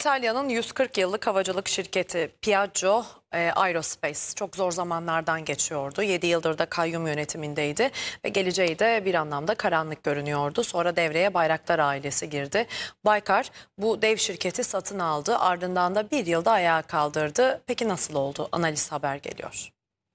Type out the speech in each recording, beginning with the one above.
İtalya'nın 140 yıllık havacılık şirketi Piaggio Aerospace çok zor zamanlardan geçiyordu. 7 yıldır da kayyum yönetimindeydi ve geleceği de bir anlamda karanlık görünüyordu. Sonra devreye Bayraktar ailesi girdi. Baykar bu dev şirketi satın aldı. Ardından da bir yılda ayağa kaldırdı. Peki nasıl oldu? Analiz haber geliyor.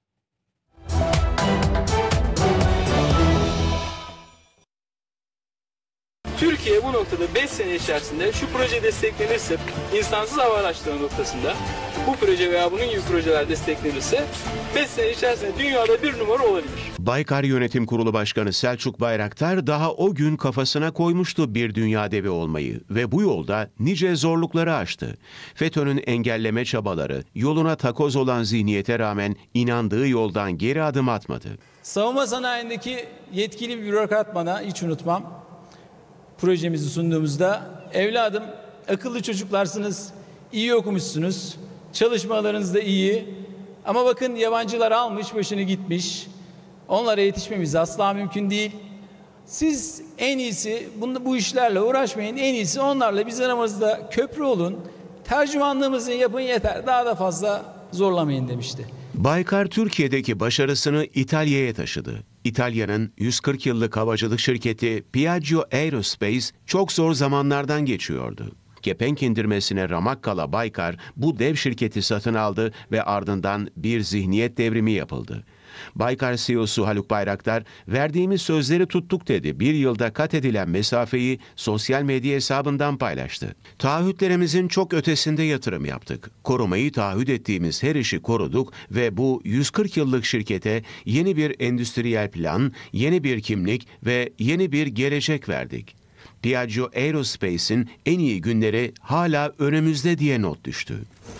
Türkiye bu noktada 5 sene içerisinde şu proje desteklenirse, insansız hava araçları noktasında bu proje veya bunun gibi projeler desteklenirse 5 sene içerisinde dünyada bir numara olabilir. Baykar Yönetim Kurulu Başkanı Selçuk Bayraktar daha o gün kafasına koymuştu bir dünya devi olmayı ve bu yolda nice zorlukları aştı. FETÖ'nün engelleme çabaları, yoluna takoz olan zihniyete rağmen inandığı yoldan geri adım atmadı. Savunma sanayindeki yetkili bir bürokrat bana, hiç unutmam, projemizi sunduğumuzda, evladım akıllı çocuklarsınız, iyi okumuşsunuz, çalışmalarınız da iyi ama bakın yabancılar almış başını gitmiş, onlara yetişmemiz asla mümkün değil. Siz en iyisi bu işlerle uğraşmayın, en iyisi onlarla biz aramızda köprü olun, tercümanlığımızı yapın yeter, daha da fazla zorlamayın demişti. Baykar Türkiye'deki başarısını İtalya'ya taşıdı. İtalya'nın 140 yıllık havacılık şirketi Piaggio Aerospace çok zor zamanlardan geçiyordu. Kepenk indirmesine ramak kala Baykar bu dev şirketi satın aldı ve ardından bir zihniyet devrimi yapıldı. Baykar CEO'su Haluk Bayraktar, verdiğimiz sözleri tuttuk dedi. Bir yılda kat edilen mesafeyi sosyal medya hesabından paylaştı. Taahhütlerimizin çok ötesinde yatırım yaptık. Korumayı taahhüt ettiğimiz her işi koruduk ve bu 140 yıllık şirkete yeni bir endüstriyel plan, yeni bir kimlik ve yeni bir gelecek verdik. Piaggio Aerospace'in en iyi günleri hala önümüzde diye not düştü.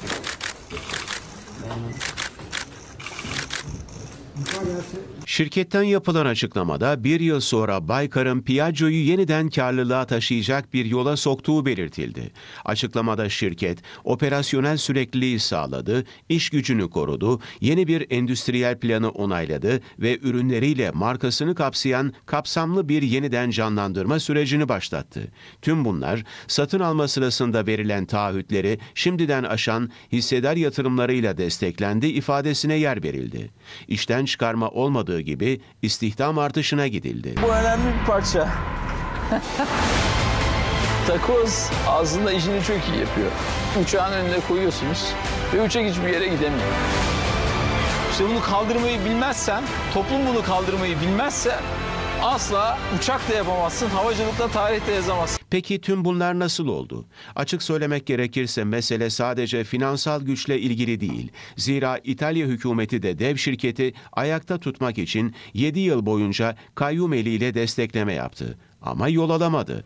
Şirketten yapılan açıklamada bir yıl sonra Baykar'ın Piaggio'yu yeniden karlılığa taşıyacak bir yola soktuğu belirtildi. Açıklamada şirket operasyonel sürekliliği sağladı, iş gücünü korudu, yeni bir endüstriyel planı onayladı ve ürünleriyle markasını kapsayan kapsamlı bir yeniden canlandırma sürecini başlattı. Tüm bunlar satın alma sırasında verilen taahhütleri şimdiden aşan hissedar yatırımlarıyla desteklendi ifadesine yer verildi. İşten çıkarma olmadığı gibi istihdam artışına gidildi. Bu önemli bir parça. Takoz aslında işini çok iyi yapıyor. Uçağın önüne koyuyorsunuz ve uçak hiçbir yere gidemiyor. İşte bunu kaldırmayı bilmezsen, toplum bunu kaldırmayı bilmezse asla uçak da yapamazsın, havacılıkta tarihte yazamazsın. Peki tüm bunlar nasıl oldu? Açık söylemek gerekirse mesele sadece finansal güçle ilgili değil. Zira İtalya hükümeti de dev şirketi ayakta tutmak için 7 yıl boyunca kayyum eliyle destekleme yaptı. Ama yol alamadı.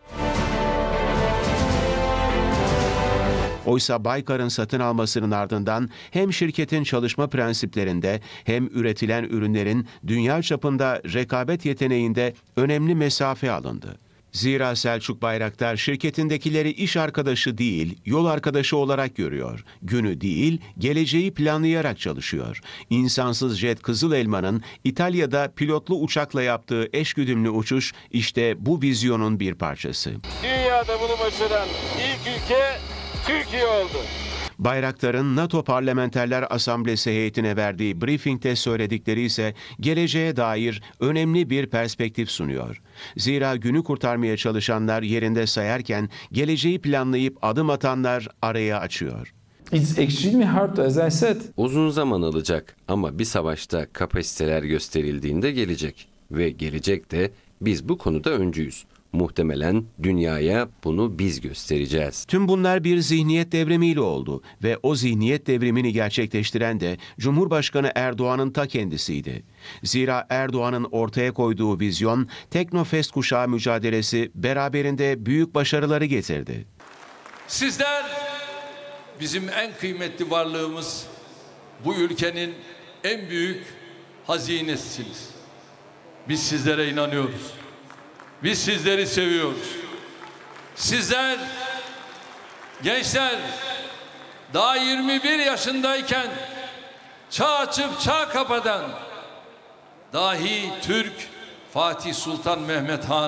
Oysa Baykar'ın satın almasının ardından hem şirketin çalışma prensiplerinde hem üretilen ürünlerin dünya çapında rekabet yeteneğinde önemli mesafe alındı. Zira Selçuk Bayraktar şirketindekileri iş arkadaşı değil, yol arkadaşı olarak görüyor. Günü değil, geleceği planlayarak çalışıyor. İnsansız jet Kızıl Elma'nın İtalya'da pilotlu uçakla yaptığı eşgüdümlü uçuş işte bu vizyonun bir parçası. Dünyada bunu başaran ilk ülke Türkiye oldu. Bayraktar'ın NATO Parlamenterler Asamblesi heyetine verdiği briefingte söyledikleri ise geleceğe dair önemli bir perspektif sunuyor. Zira günü kurtarmaya çalışanlar yerinde sayarken geleceği planlayıp adım atanlar araya açıyor. It's extremely hard, as I said. Uzun zaman alacak ama bir savaşta kapasiteler gösterildiğinde gelecek. Ve gelecek de biz bu konuda öncüyüz. Muhtemelen dünyaya bunu biz göstereceğiz. Tüm bunlar bir zihniyet devrimiyle oldu ve o zihniyet devrimini gerçekleştiren de Cumhurbaşkanı Erdoğan'ın ta kendisiydi. Zira Erdoğan'ın ortaya koyduğu vizyon, Teknofest kuşağı mücadelesi beraberinde büyük başarıları getirdi. Sizler bizim en kıymetli varlığımız, bu ülkenin en büyük hazinesisiniz. Biz sizlere inanıyoruz. Biz sizleri seviyoruz. Sizler, gençler, daha 21 yaşındayken çağ açıp çağ kapatan dahi Türk Fatih Sultan Mehmet Han